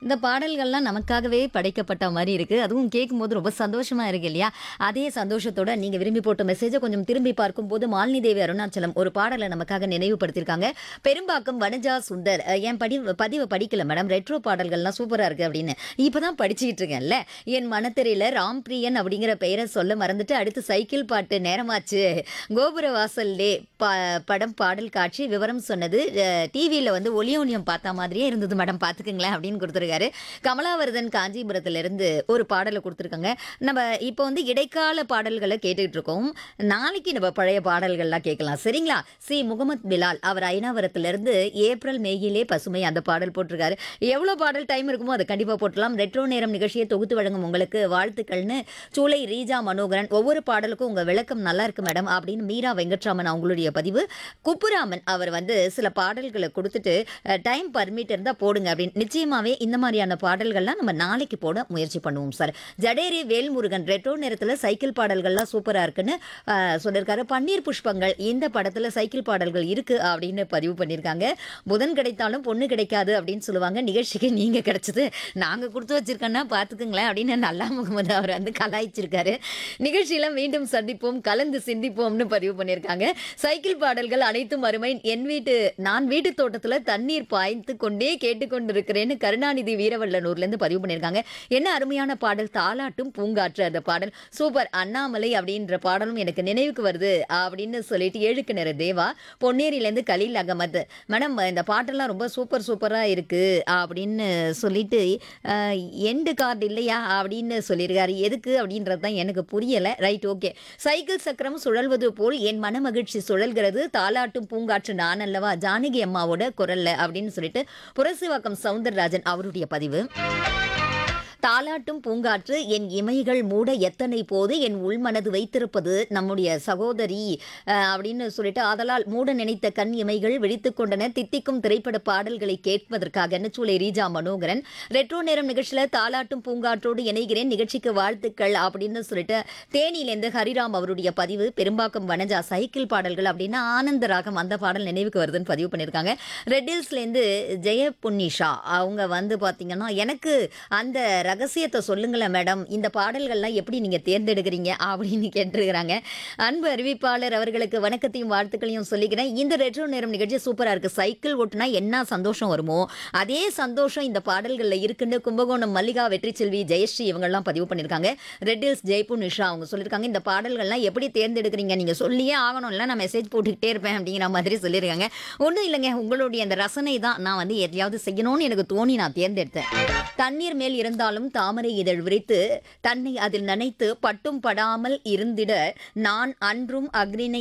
இந்த பாடல்கள்லாம் நமக்காகவே படைக்கப்பட்ட மாரி இருக்கு. அதுவும் கேட்கும்போது ரொம்ப சந்தோஷமா இருக்கு இல்லையா? அதே சந்தோஷத்தோட நீங்க விரும்பி போட்ட மெசேஜ கொஞ்சம் திரும்பி பார்க்கும்போது, மாலினி தேவி அருணாச்சலம் ஒரு பாடல நமக்காக நினைவுபடுத்தியிருக்காங்க. பெரும்பாக்கம் வனஜா சுந்தர் என் பதிவ படிக்கல மேடம். ரெட்ரோ பாடல்கள்லாம் சூப்பரா இருக்கு அப்படின்னு. இப்ப தான் படிச்சுக்கிட்டு இருக்கேன்ல. என் மனத்திரையில ராம்பிரியன் அப்படிங்கிற பெயர சொல்ல மறந்துட்டு, அடுத்து சைக்கிள் பாட்டு நேரமாச்சு. கோபுர வாசல்லே படம் பாடல் காட்சி விவரம் சொன்னது. டிவியில வந்து ஒளியோனியம் பார்த்தா மாதிரியே இருந்தது மேடம் பார்த்துக்குங்களேன் அப்படின்னு குடுத்துருக்காரு. கமலாவர்தன் காஞ்சிபுரத்திலிருந்து ஒரு பாடல குடுத்துருக்காங்க. நம்ம இப்போ வந்து இடைக்கால பாடல்கள கேட்டுட்டு இருக்கோம். நாளைக்கு நம்ம பழைய பாடல்கள்லாம் கேட்கலாம். சரிங்களா? முகமது பிலால் அவர் அயனாவரத்திலிருந்து ஏப்ரல் மேயிலே பசுமை அந்த பாடல் போட்டிருக்காரு. எவ்வளோ பாடல் டைம் இருக்குமோ அதை கண்டிப்பா போட்டுடலாம். ரெட்ரோ நேரம் நிகழ்ச்சியை தொகுத்து வழங்கும் உங்களுக்கு வாழ்த்துக்கள்னு சூளை ரீஜா மனோகரன் ஒவ்வொரு பாடலுக்கும் உங்க விளக்கம் நல்லா இருக்கு மேடம் அப்படின்னு மீரா வெங்கட்ராமன் அவங்களுடைய பதிவு. குப்புராமன் அவர் வந்து சில பாடல்களை கொடுத்துட்டு டைம் பர்மிட் இருந்தா போடுங்க அப்படின்னு. நிச்சயமாவே இந்த மாதிரியான பாடல்கள்லாம் நம்ம நாளைக்கு போட முயற்சி பண்ணுவோம் சார். ஜடேரி வேல்முருகன் ரெட்ரோ நேரத்தில் சைக்கிள் பாடல்கள்லாம் சூப்பரா இருக்குன்னு சொல்லியிருக்காரு. பன்னீர் புஷ்பங்கள் இந்த படத்துல சைக்கிள் பாடல்கள் இருக்கு அப்படின்னு பதிவு பண்ணியிருக்காங்க. புதன் கிடைத்தாலும் பொண்ணு கிடைக்காது அப்படின்னு சொல்லுவாங்க. நிகழ்ச்சிக்கு நீங்க கிடைச்சது நாங்க கொடுத்து வச்சிருக்கோன்னா பார்த்துக்குங்களேன் அப்படின்னு நல்லா முகமது அவர் வந்து கலாய்ச்சிருக்காரு. நிகழ்ச்சியில மீண்டும் சந்திப்போம், கலந்து சிந்திப்போம்னு பதிவு பண்ணியிருக்காங்க. சைக்கிள் பாடல்கள் அனைத்தும் அருமை. நான் வீட்டு தோட்டத்துல தண்ணீர் பாய்ந்து கொண்டே கேட்டுக்கொண்டிருக்கிறேன்னு கருணாநிதி வீரவல்லனூர்ல இருந்து பதிவு பண்ணியிருக்காங்க. என்ன அருமையான பாடல், தாலாட்டும் பூங்காற்று அந்த பாடல் சூப்பர். அண்ணாமலை அப்படின்ற பாடலும் எனக்கு நினைவுக்கு வருது அப்படின்னு சொல்லிட்டு ஏழுக்கு நேர தேவா பொன்னேரியிலேருந்து கலீல் அகமது மேடம் இந்த பாட்டெல்லாம் ரொம்ப சூப்பரா இருக்கு அப்படின்னு சொல்லிட்டு எண்டு கார்டு இல்லையா அப்படின்னு சொல்லியிருக்காரு. எதுக்கு அப்படின்றது தான் எனக்கு புரியலை. Right, okay. சைக்கிள் சக்கரம் சுழல்வது போல் என் மன மகிழ்ச்சி சுழல்கிறது, தாலாட்டும் பூங்காற்று நான் அல்லவா ஜானகி அம்மாவோட குரல்ல அப்படின்னு சொல்லிட்டு புரசிவாக்கம் சவுந்தரராஜன் அவருடைய பதிவு. தாலாட்டும் பூங்காற்று என் இமைகள் மூட எத்தனை போது என் உள்மனது வைத்திருப்பது நம்முடைய சகோதரி அப்படின்னு சொல்லிட்டு ஆதலால் மூட நினைத்த கண் இமைகள் விழித்துக் கொண்டன தித்திக்கும் திரைப்பட பாடல்களை கேட்பதற்காக சூளை ரீஜா மனோகரன். ரெட்ரோ நேரம் நிகழ்ச்சியில தாலாட்டும் பூங்காற்றோடு இணைகிறேன், நிகழ்ச்சிக்கு வாழ்த்துக்கள் அப்படின்னு சொல்லிட்டு தேனியிலேருந்து ஹரிராம் அவருடைய பதிவு. பெரும்பாக்கம் வனஜா சைக்கிள் பாடல்கள் அப்படின்னா ஆனந்த ராகம் அந்த பாடல் நினைவுக்கு வருதுன்னு பதிவு பண்ணியிருக்காங்க. ரெட்டில்ஸ்லேருந்து ஜெய புன்னிஷா அவங்க வந்து பார்த்தீங்கன்னா எனக்கு அந்த ரகசியத்தை சொல்லுங்களேன் மேடம், இந்த பாடல்கள்லாம் எப்படி நீங்க தேர்ந்தெடுக்கிறீங்க அப்படின்னு கேட்டிருக்கிறாங்க. அன்பு அறிவிப்பாளர் அவர்களுக்கு வணக்கத்தையும் வாழ்த்துக்களையும் சொல்லிக்கிறேன். இந்த ரெட்ரோ நேரம் நிகழ்ச்சி சூப்பரா இருக்கு. சைக்கிள் ஓட்டுனா என்ன சந்தோஷம் வருமோ அதே சந்தோஷம் இந்த பாடல்கள்ல இருக்குன்னு கும்பகோணம் மல்லிகா வெற்றி செல்வி ஜெயஸ்ரீ இவங்கெல்லாம் பதிவு பண்ணியிருக்காங்க. ரெட்டில்ஸ் ஜெய்பூர் நிஷா அவங்க சொல்லியிருக்காங்க இந்த பாடல்கள்லாம் எப்படி தேர்ந்தெடுக்கிறீங்க, நீங்க சொல்லியே ஆகணும், இல்லை நான் மெசேஜ் போட்டுக்கிட்டே இருப்பேன் அப்படிங்கிற மாதிரி சொல்லியிருக்காங்க. ஒன்றும் இல்லைங்க, உங்களுடைய அந்த ரசனை தான் நான் வந்து எதையாவது செய்யணும்னு எனக்கு தோணி நான் தேர்ந்தெடுத்தேன். தண்ணீர் மேல் இருந்தாலும் தாமரை இதழ் விரித்து தன்னை அதில் நனைத்து பட்டும் படாமல் இருந்திட நான் அன்றும் அக்னினை